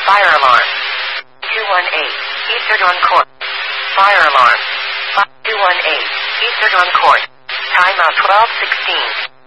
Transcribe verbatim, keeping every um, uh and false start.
Fire alarm. two one eight. Eastern on court. Fire alarm. two one eight. Eastern on court. Timeout twelve sixteen.